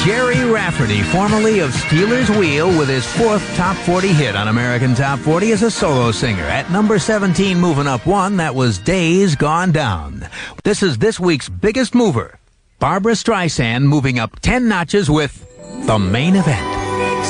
Jerry Rafferty, formerly of Stealers Wheel, with his fourth top 40 hit on American Top 40 as a solo singer. At number 17, moving up one, that was Days Gone Down. This is this week's biggest mover, Barbra Streisand, moving up 10 notches with The Main Event.